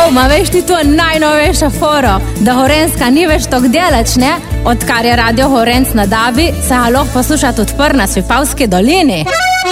ma veš ti to najnovejša foro, da Gorenjska ni več tok delač, ne? Odkar je Radio Gorenc na Dabi, se ga lahko poslušati odpr na Svipavski dolini.